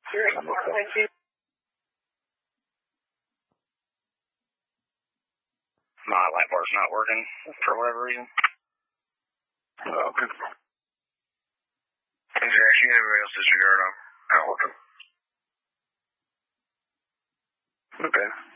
My light bar's not working for whatever reason. Oh, okay. Is there actually anybody else disregard? I'm working. Okay.